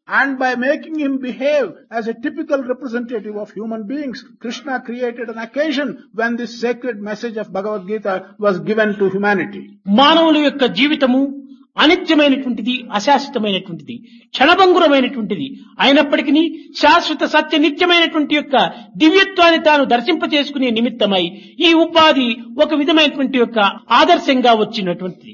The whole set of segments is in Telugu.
And by making him behave as a typical representative of human beings, Krishna created an occasion when this sacred message of Bhagavad Gita was given to humanity. మానవుల యొక్క జీవితము అనిత్యమైనటువంటిది, అశాశ్వతమైనటువంటిది, క్షణభంగురమైనటువంటిది అయినప్పటికీ శాశ్వత సత్య నిత్యమైనటువంటి యొక్క దివ్యత్వాన్ని తాను దర్శింపచేసుకునే నిమిత్తమై ఈ ఉపాధి ఒక విధమైనటువంటి యొక్క ఆదర్శంగా వచ్చినటువంటిది.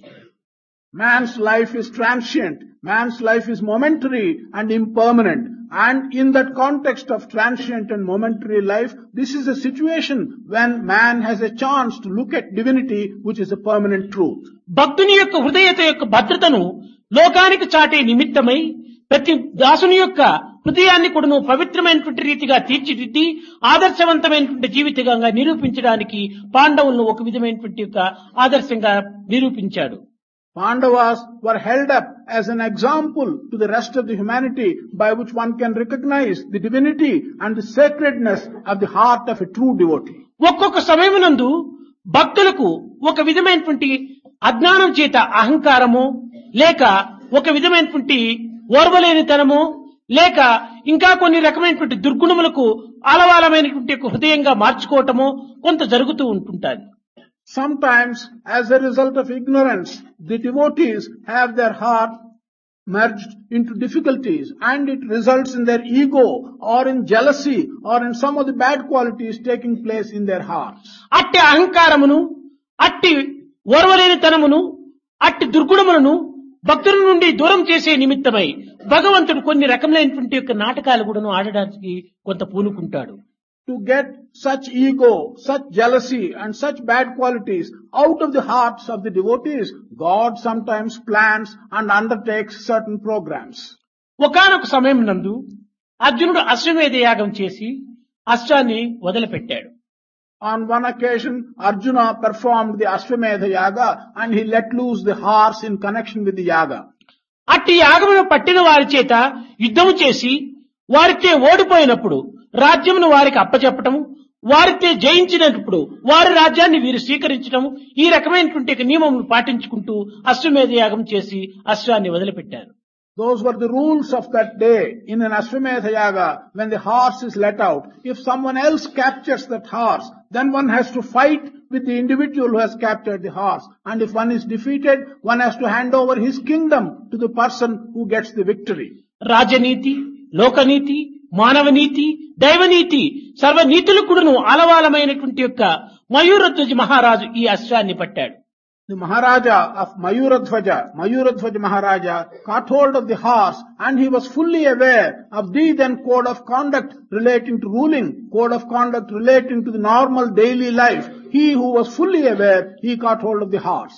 Man's life is transient. Man's life is momentary and impermanent. And in that context of transient and momentary life, this is a situation when man has a chance to look at divinity, which is a permanent truth. భక్తుని యొక్క హృదయత యొక్క భద్రతను లోకానికి చాటే నిమిత్తమై ప్రతి దాసుని యొక్క హృదయాన్ని కూడాను పవిత్రమైనటువంటి రీతిగా తీర్చిదిద్ది ఆదర్శవంతమైనటువంటి జీవితంగా నిరూపించడానికి పాండవులను ఒక విధమైనటువంటి యొక్క ఆదర్శంగా నిరూపించాడు. Pandavas were held up as an example to the rest of the humanity by which one can recognize the divinity and the sacredness of the heart of a true devotee. ఒక్కొక్క సమయమునందు భక్తులకు ఒక విధమైనటువంటి అజ్ఞానం చేత అహంకారము, లేక ఒక విధమైనటువంటి ఓర్వలేనితనము, లేక ఇంకా కొన్ని రకమైనటువంటి దుర్గుణములకు ఆలవాలమైనటువంటి హృదయంగా మార్చుకోవటము కొంత జరుగుతూ ఉంటుంటాది. Sometimes, as a result of ignorance, the devotees have their heart merged into difficulties and it results in their ego or in jealousy or in some of the bad qualities taking place in their hearts. అట్టి అహంకారమును, అట్టి ఓర్వలేనితనమును, అట్టి దుర్గుణములను భక్తుల నుండి దూరం చేసే నిమిత్తమై భగవంతుడు కొన్ని రకములైనటువంటి యొక్క నాటకాలు కూడాను ఆడడానికి కొంత పూనుకుంటాడు. To get such ego, such jealousy and such bad qualities out of the hearts of the devotees, God sometimes plans and undertakes certain programs. ఒకానొక సమయం నందు అర్జునుడు అశ్వమేధ యాగం చేసి అశ్వాన్ని వదిలిపెట్టాడు. On one occasion, Arjuna performed the Ashwamedha Yaga and he let loose the horse in connection with the yaga. అట్టి యాగమును పట్టిన వారి చేత యుద్ధము చేసి వారిచే ఓడిపోయినప్పుడు రాజ్యమును వారికి అప్పచెప్పటము, వారితే జయించినప్పుడు వారి రాజ్యాన్ని వీరు స్వీకరించడం, ఈ రకమైనటువంటి నియమములు పాటించుకుంటూ అశ్వమేధ యాగం చేసి అశ్వాన్ని వదిలిపెట్టారు. Those were the rules of that day in an Ashwamedha Yaga. When the horse is let out, if someone else captures that horse, then one has to fight with the individual who has captured the horse. And if one is defeated, one has to hand over his kingdom to the person who gets the victory. రాజనీతి, లోకనీతి, మానవనీతి, దైవనీతి సర్వనీతులు కూడాను ఆలవాలమైనటువంటి యొక్క మయూరధ్వజ మహారాజు ఈ అశ్వాన్ని పట్టాడు. The Maharaja of Mayuradhwaja Maharaja caught hold of the horse and he was fully aware of the then code of conduct relating to ruling, code of conduct relating to the normal daily life. He who was fully aware, he caught hold of the horse.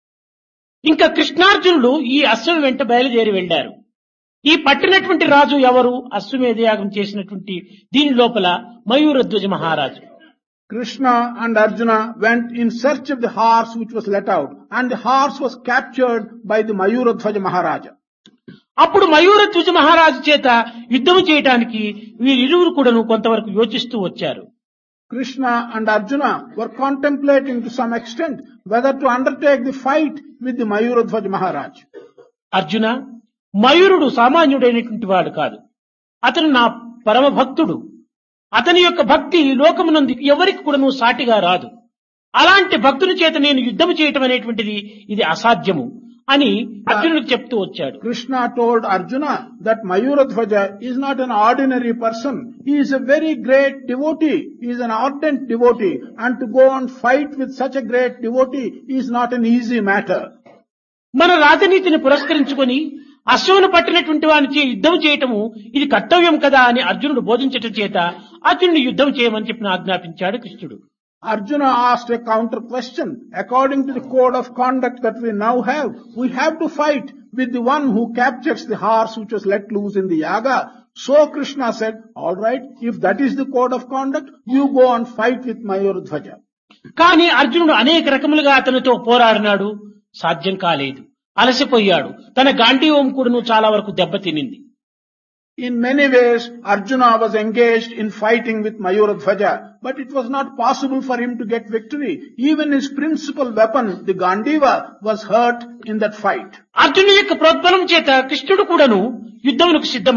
ఇంకా కృష్ణార్జునుడు ఈ అశ్వం వెంట బయలుదేరి వెళ్లారు. ఈ పట్టినటువంటి రాజు ఎవరు? అశ్వమేధ యాగం చేసినటువంటి దీని లోపల మయూరధ్వజ మహారాజు. Krishna and Arjuna went in search of the horse which was let out and the horse was captured by the Mayuradhwaja Maharaja. అప్పుడు మయూరధ్వజ మహారాజు చేత యుద్ధం చేయడానికి వీరిరువురు కూడాను కొంతవరకు యోచిస్తూ వచ్చారు. Krishna and Arjuna were contemplating to some extent whether to undertake the fight with the Mayuradhwaja Maharaj. Arjuna, మయూరుడు సామాన్యుడైనటువంటి వాడు కాదు. అతను నా పరమ భక్తుడు. అతని యొక్క భక్తి లోకమునందు ఎవరికి కూడాను సాటిగా రాదు. అలాంటి భక్తుని చేత నేను యుద్ధం చేయటం అనేటువంటిది ఇది అసాధ్యము అని అర్జునుడికి చెప్తూ వచ్చాడు. Krishna told Arjuna that Mayuradhwaja is not an ordinary person. He is a very great devotee. He is an ardent devotee. And to go and fight with such a great devotee is not an easy matter. మన రాజనీతిని పురస్కరించుకొని అశ్వమును పట్టినటువంటి వానిచే యుద్ధం చేయటము ఇది కర్తవ్యం కదా అని అర్జునుడు బోధించటం చేత అర్జునుడు యుద్ధం చేయమని చెప్పిన ఆజ్ఞాపించాడు కృష్ణుడు. Arjuna asked a counter question. According to the code of conduct that we now have, we have to fight with the one who captures the horse which was let loose in the yaga. So Krishna said, all right, if that is the code of conduct, you go and fight with Mayuradhwaja. కానీ అర్జునుడు అనేక రకములుగా అతనితో పోరాడినాడు. సాధ్యం కాలేదు. అలసిపోయాడు. తన గాంధీవం కూడాను చాలా వరకు దెబ్బతినింది. In many ways, Arjuna was engaged in fighting with Mayuradhwaja, but it was not possible for him to get victory. Even his principal weapon, the Gandiva, was hurt in that fight. అర్జునుడి యొక్క ప్రోద్బలం చేత కృష్ణుడు కూడాను యుద్ధమునకు సిద్ధం